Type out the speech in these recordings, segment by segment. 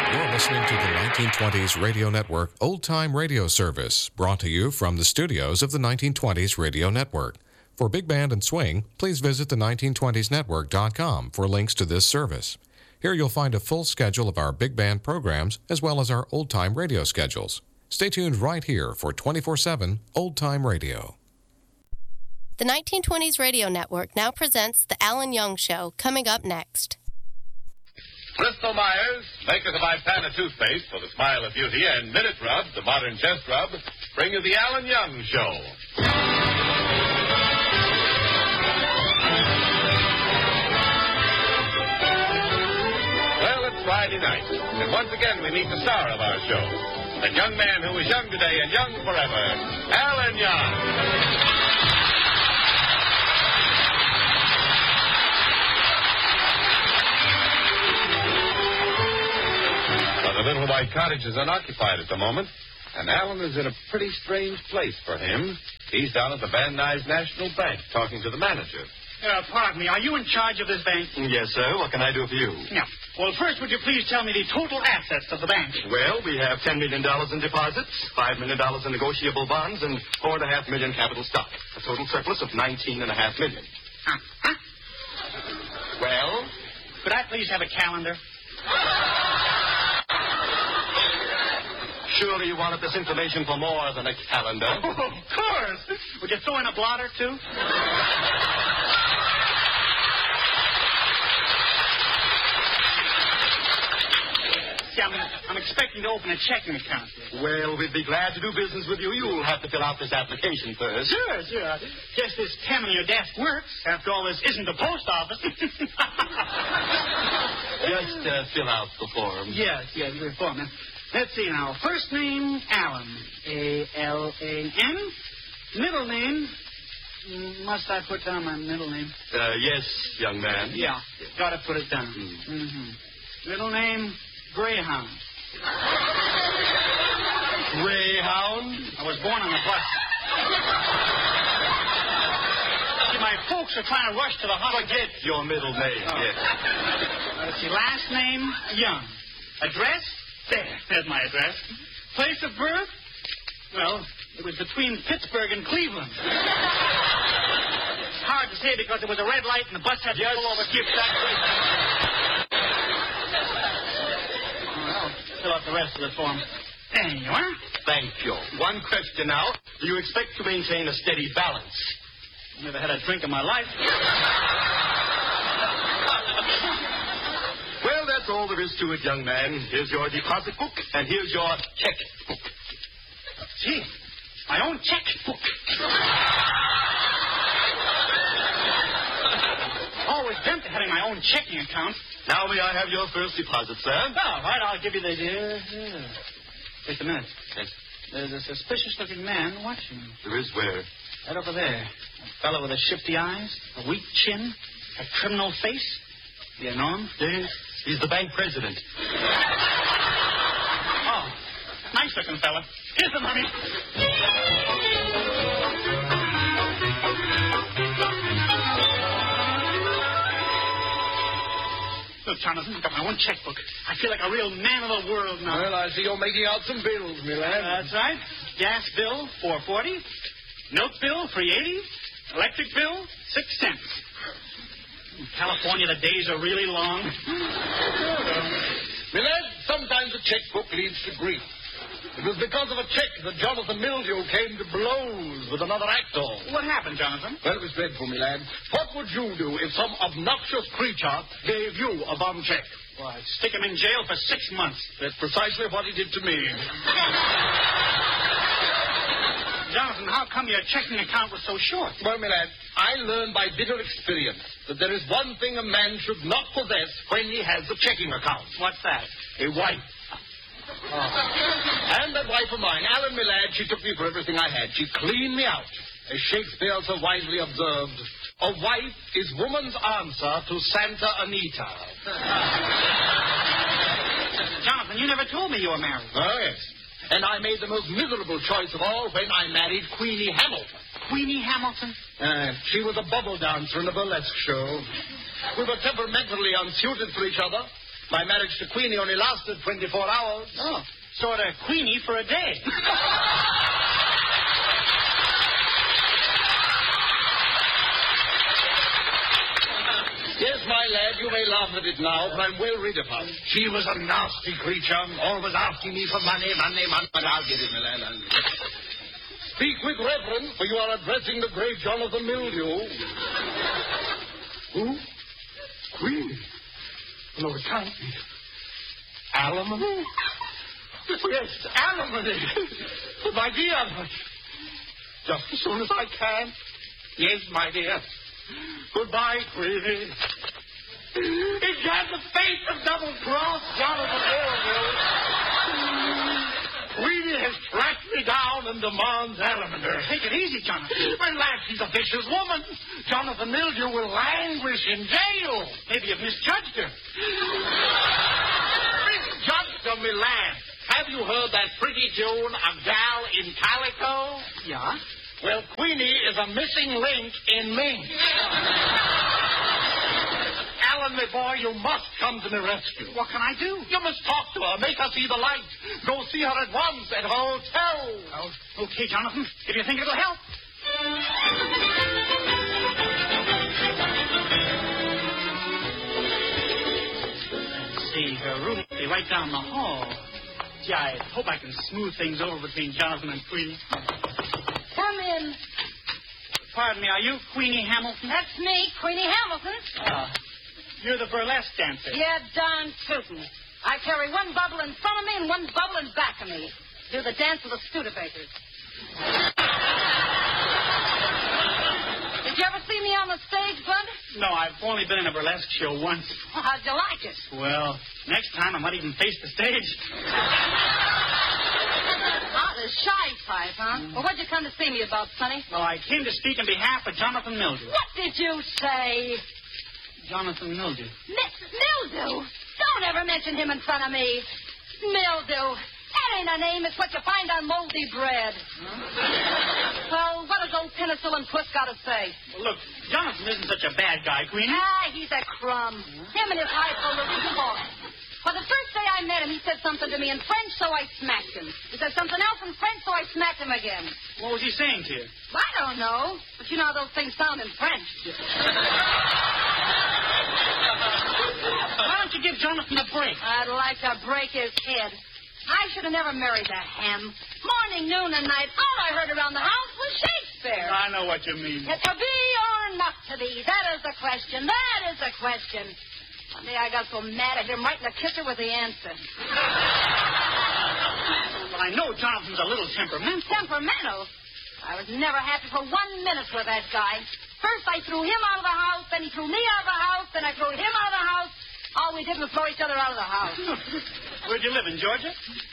You're listening to the 1920s Radio Network Old Time Radio Service, brought to you from the studios of the 1920s Radio Network. For Big Band and Swing, please visit the 1920snetwork.com for links to this service. Here you'll find a full schedule of our big band programs as well as our old-time radio schedules. Stay tuned right here for 24/7 old-time radio. The 1920s Radio Network now presents The Alan Young Show, coming up next. Bristol Myers, makers of Ipana toothpaste for the smile of beauty, and Minute Rub, the modern chest rub, bring you The Alan Young Show. Well, it's Friday night, and once again we meet the star of our show, a young man who is young today and young forever, Alan Young. The Little White Cottage is unoccupied at the moment, and Alan is in a pretty strange place for him. He's down at the Van Nuys National Bank talking to the manager. Pardon me, are you in charge of this bank? Yes, sir. What can I do for you? Yeah. Well, first, would you please tell me the total assets of the bank? Well, we have $10 million in deposits, $5 million in negotiable bonds, and $4.5 million capital stock. A total surplus of $19.5 million. Huh? Well? Could I please have a calendar? Surely you wanted this information for more than a calendar. Oh, of course. Would you throw in a blotter, too? See, I'm expecting to open a checking account. Well, we'd be glad to do business with you. You'll have to fill out this application first. Sure. Guess this pen on your desk works. After all, this isn't the post office. Just fill out the form. Yes, the form. Let's see now. First name, Alan. A-L-A-N. Middle name. Must I put down my middle name? Yes, young man. Yeah, got to put it down. Middle name, Greyhound. Greyhound? I was born on a bus. See, my folks are trying to rush to the hospital. Forget your middle name, yes. Let's see, last name, Young. Address? There's my address. Place of birth? Well, it was between Pittsburgh and Cleveland. It's hard to say because there was a red light and the bus had to pull over. Skip that question. Well, fill out the rest of the form. There you are. Thank you. One question now. Do you expect to maintain a steady balance? Never had a drink in my life. Well, that's all there is to it, young man. Here's your deposit book, and here's your checkbook. Gee, my own checkbook. Always dreamt of having my own checking account. Now may I have your first deposit, sir? All right, I'll give you the... Just a minute. Yes. There's a suspicious-looking man watching me. There is where? Right over there. A fellow with a shifty eyes, a weak chin, a criminal face. Do you know him? Yes. He's the bank president. Oh, nice-looking fella. Here's the money. Look, Jonathan, I've got my own checkbook. I feel like a real man of the world now. Well, I see you're making out some bills, me lad. That's right. Gas bill, $4.40. Milk bill, $3.80. Electric bill, 6 cents. In California, the days are really long. Me lad, sometimes a checkbook leads to grief. It was because of a check that Jonathan Mildew came to blows with another actor. What happened, Jonathan? Well, it was dreadful, me lad. What would you do if some obnoxious creature gave you a bum check? Well, I'd stick him in jail for 6 months. That's precisely what he did to me. Jonathan, how come your checking account was so short? Well, my lad, I learned by bitter experience that there is one thing a man should not possess when he has a checking account. What's that? A wife. And that wife of mine, Alan, my lad, she took me for everything I had. She cleaned me out. As Shakespeare so wisely observed, a wife is woman's answer to Santa Anita. Jonathan, you never told me you were married. Oh, yes. And I made the most miserable choice of all when I married Queenie Hamilton. Queenie Hamilton? She was a bubble dancer in a burlesque show. We were temperamentally unsuited for each other, My marriage to Queenie only lasted 24 hours. Oh, sort of Queenie for a day. Yes, my lad, you may laugh at it now, but I'm well rid of her. She was a nasty creature, always asking me for money, but I'll get it, my lad. I'll get it. Speak with reverence, for you are addressing the great Jonathan Mildew. Who? Queenie? No, it can't be. Alimony? Yes, alimony. My dear, just as soon as I can. Yes, my dear. Goodbye, Queenie. It had the face of double-cross Jonathan Mildew. Queenie has tracked me down and demands alimony. Take it easy, Jonathan. Relax, she's a vicious woman. Jonathan Mildew will languish in jail. Maybe you've misjudged her. Misjudged her, my lad. Have you heard that pretty tune, A Gal in Calico? Yeah? Well, Queenie is a missing link in me. Alan, my boy, you must come to the rescue. What can I do? You must talk to her. Make her see the light. Go see her at once at her hotel. Oh, okay, Jonathan. If you think it'll help. Let's see, her room will be right down the hall. Gee, I hope I can smooth things over between Jonathan and Queenie. Come in. Pardon me, are you Queenie Hamilton? That's me, Queenie Hamilton. You're the burlesque dancer. Yeah, darn tootin'. I carry one bubble in front of me and one bubble in back of me. Do the dance of the Studebakers. Did you ever see me on the stage, Bud? No, I've only been in a burlesque show once. Well, how'd you like it? Well, next time I might even face the stage. The shy type, huh? Well, what'd you come to see me about, Sonny? Well, I came to speak on behalf of Jonathan Mildew. What did you say? Jonathan Mildew. Mildew? Don't ever mention him in front of me. Mildew. That ain't a name. It's what you find on moldy bread. Huh? Well, what does old Penicillin Puss got to say? Well, look, Jonathan isn't such a bad guy, Queenie. He's a crumb. Him and his highfalutin boy. Well, the first day I met him, he said something to me in French, so I smacked him. He said something else in French, so I smacked him again. What was he saying to you? I don't know. But you know how those things sound in French. Why don't you give Jonathan a break? I'd like to break his head. I should have never married that ham. Morning, noon, and night, all I heard around the house was Shakespeare. I know what you mean. To be or not to be, that is the question. That is the question. One day I got so mad at him right in the kisser with the answer. Well, I know Jonathan's a little temperamental. Temperamental? I was never happy for 1 minute with that guy. First I threw him out of the house, then he threw me out of the house, then I threw him out of the house. All we did was throw each other out of the house. Where'd you live, in Georgia?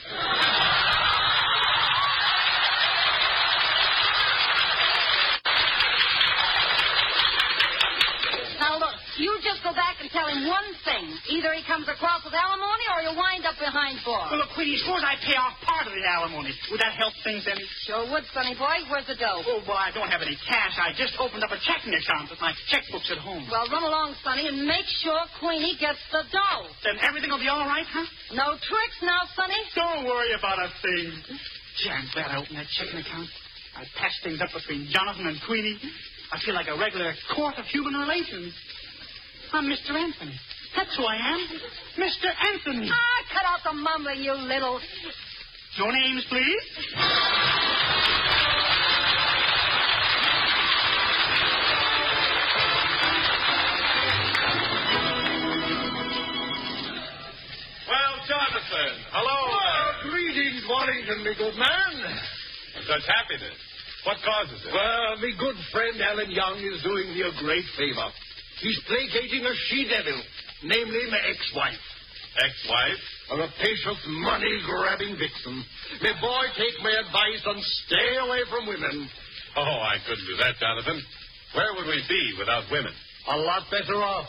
Now, look, you just go back and tell him one thing. Either he comes across with alimony or you'll wind up behind bars. Well, look, Queenie, suppose I pay off part of the alimony. Would that help things any? Sure would, sonny boy. Where's the dough? Oh, well, I don't have any cash. I just opened up a checking account with my checkbooks at home. Well, run along, sonny, and make sure Queenie gets the dough. Then everything will be all right, huh? No tricks now, sonny. Don't worry about a thing. Gee, I'm glad I opened that checking account. I patched things up between Jonathan and Queenie. I feel like a regular court of human relations. I'm Mr. Anthony. That's who I am. Mr. Anthony. Cut out the mumbling, you little... Your names, please? Well, Jonathan, hello there. Greetings, Warrington, me good man. Such happiness. What causes it? Well, me good friend Alan Young is doing me a great favor. He's placating a she-devil, namely my ex-wife. Ex-wife? A rapacious, money-grabbing vixen. My boy, take my advice and stay away from women. Oh, I couldn't do that, Jonathan. Where would we be without women? A lot better off.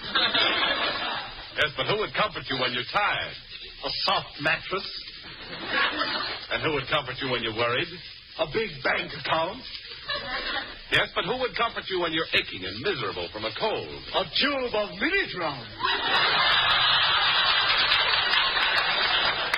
Yes, but who would comfort you when you're tired? A soft mattress. And who would comfort you when you're worried? A big bank account. Yes, but who would comfort you when you're aching and miserable from a cold? A tube of Minitron.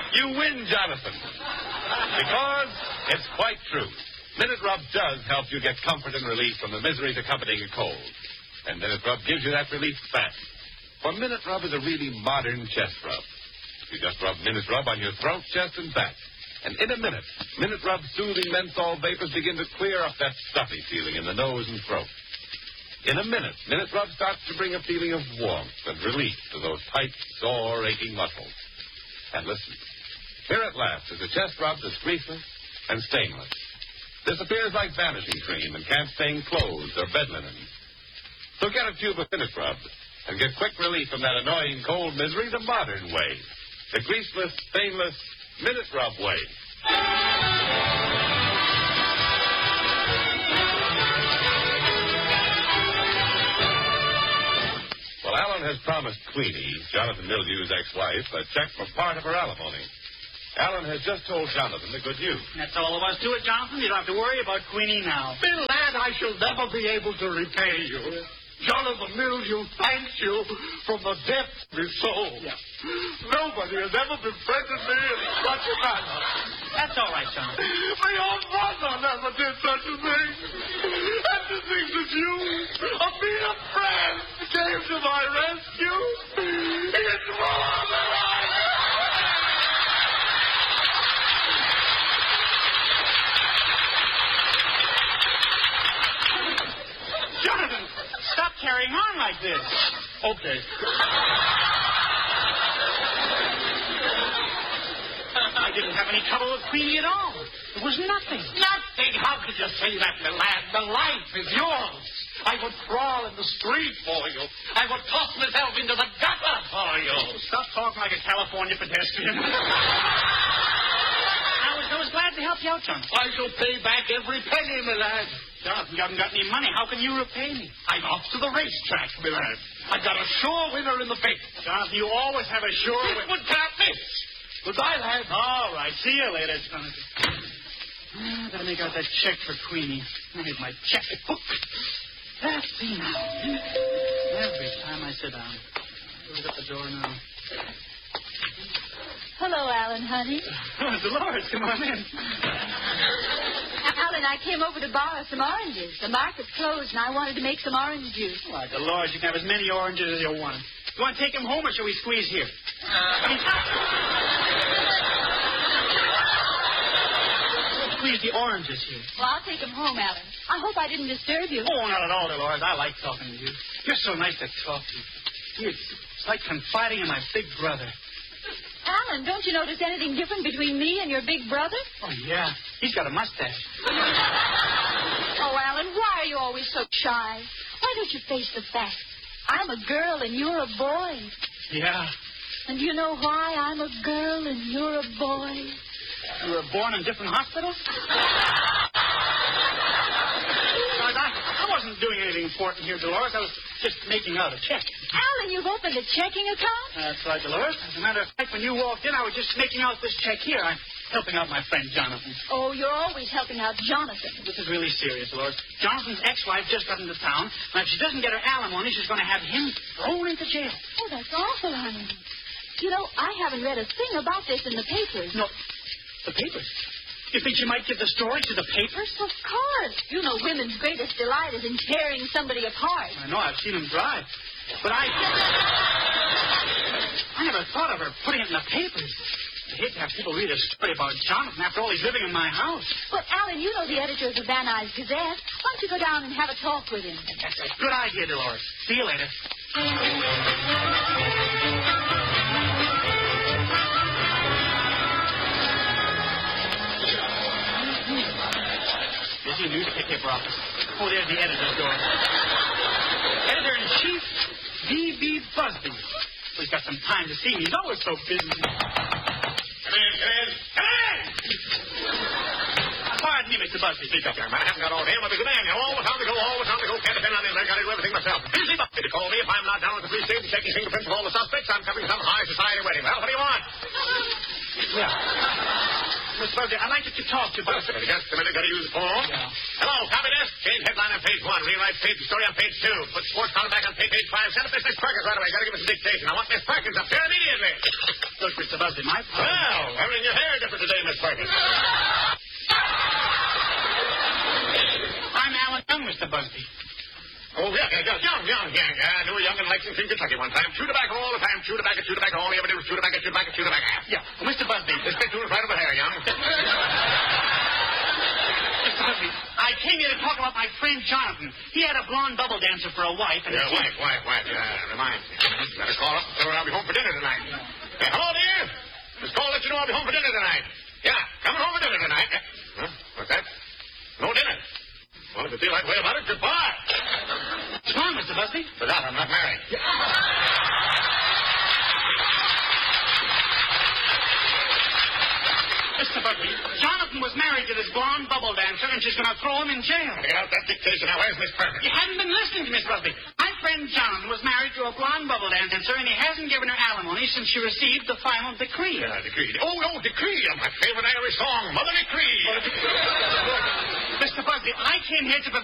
You win, Jonathan. Because it's quite true. Minute Rub does help you get comfort and relief from the miseries accompanying a cold. And Minute Rub gives you that relief fast. For Minute Rub is a really modern chest rub. You just rub Minute Rub on your throat, chest, and back. And in a minute, Minute Rub's soothing menthol vapors begin to clear up that stuffy feeling in the nose and throat. In a minute, Minute Rub starts to bring a feeling of warmth and relief to those tight, sore, aching muscles. And listen, here at last is a chest rub that's greaseless and stainless. Disappears like vanishing cream and can't stain clothes or bed linen. So get a tube of Minute Rub and get quick relief from that annoying cold misery the modern way. The greaseless, stainless Minute Rub way. Well, Alan has promised Queenie, Jonathan Mildew's ex-wife, a check for part of her alimony. Alan has just told Jonathan the good news. That's all there was to it, Jonathan. You don't have to worry about Queenie now. Bill, lad, I shall never be able to repay you. Jonathan Mildew thanks you from the depths of his soul. Yeah. Nobody has ever befriended me in such a manner. That's all right, Jonathan. My own brother never did such a thing. And to think that you, a mere friend, came to my rescue, it's more than I know. Jonathan, stop carrying on like this. Okay. I didn't have any trouble with Queenie at all. It was nothing. Nothing? How could you say that, my lad? The life is yours. I would crawl in the street for you. I would toss myself into the gutter for you. Stop talking like a California pedestrian. I was glad to help you out, Jonathan. I shall pay back every penny, my lad. Jonathan, you haven't got any money. How can you repay me? I'm off to the racetrack, my lad. I've got a sure winner in the fate. Jonathan, you always have a sure It would can't miss. Goodbye, lad. All right. See you later, Jonathan. Gotta make out that check for Queenie. I need my checkbook. Let's see now. Every time I sit down. Who's at the door now? Hello, Alan, honey. Dolores, come on in. Alan, I came over to borrow some oranges. The market's closed, and I wanted to make some orange juice. Why, Dolores, you can have as many oranges as you want. You want to take them home, or shall we squeeze here? Squeeze the oranges here. Well, I'll take them home, Alan. I hope I didn't disturb you. Oh, not at all, Dolores. I like talking to you. You're so nice to talk to. It's like confiding in my big brother. Alan, don't you notice anything different between me and your big brother? Oh, yeah. He's got a mustache. Oh, Alan, why are you always so shy? Why don't you face the fact? I'm a girl and you're a boy. Yeah. And do you know why I'm a girl and you're a boy? You were born in different hospitals? I wasn't doing anything important here, Dolores. I was just making out a check. Alan, you've opened a checking account? That's right, Dolores. As a matter of fact, when you walked in, I was just making out this check here. I'm helping out my friend Jonathan. Oh, you're always helping out Jonathan. This is really serious, Dolores. Jonathan's ex-wife just got into town, and if she doesn't get her alimony, she's going to have him thrown into jail. Oh, that's awful, honey. You know, I haven't read a thing about this in the papers. No, the papers? You think she might give the story to the papers? Of course. You know women's greatest delight is in tearing somebody apart. I know. I've seen them drive. But I never thought of her putting it in the papers. I hate to have people read a story about Jonathan after all he's living in my house. But, Alan, you know the editor of the Van Nuys Gazette. Why don't you go down and have a talk with him? That's a good idea, Dolores. See you later. Busy newspaper office. Oh, there's the editor's door. Editor-in-chief, D.B. Busby. Well, he's got some time to see me. He's always so busy. Come in, come in. Come in! Pardon me, Mr. Busby. Speak up, young man. I haven't got all day. I'm a big man. You're always on the go, always on the go. Can't depend on anything. I gotta do everything myself. Busy Busby to call me. If I'm not down at the police station checking fingerprints of all the suspects, I'm covering some high society wedding. Well, what do you want? Yeah. Mr. Mr. Busby, I'd like to talk to you about... Just a minute, gotta use the phone. Yeah. Hello, copy this. Change headline on page 1. Rewrite page story on page 2. Put sports column back on page 5. Send up Miss Perkins right away. Gotta give us a dictation. I want Miss Perkins up here immediately. Look, Mr. Busby, my... Well, wearing your hair different today, Miss Perkins. I'm Alan Young, Mr. Busby. Oh, yeah, young. I knew a young in Lexington, Kentucky one time. Chew tobacco all the time. Chew tobacco. All he ever did was chew tobacco. Yeah, well, Mr. Busby. This big dude's right over here, young. Mr. Busby, I came here to talk about my friend Jonathan. He had a blonde bubble dancer for a wife. And Wife. Reminds me. Better call up and tell her I'll be home for dinner tonight. Hello, dear. Just call let you know I'll be home for dinner tonight. Yeah, coming home for dinner tonight. Huh? What's that? No dinner. Well, if you feel that way about it, goodbye. What's wrong, Mr. Busby? Forgot I'm not married. Mr. Busby, Jonathan was married to this blonde bubble dancer, and she's going to throw him in jail. Get out that dictation. Now, where's Miss Perkins? You haven't been listening to Miss Busby. My friend Jonathan was married to a blonde bubble dancer, and he hasn't given her alimony since she received the final decree. Decree. Oh, decree. My favorite Irish song, Mother Decree. Mr. Busby, I came here to